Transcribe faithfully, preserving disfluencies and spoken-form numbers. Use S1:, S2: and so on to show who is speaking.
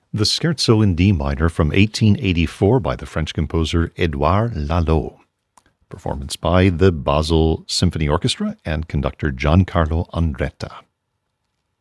S1: The Scherzo in D minor from eighteen eighty-four by the French composer Édouard Lalo. Performance by the Basel Symphony Orchestra and conductor Giancarlo Andretta.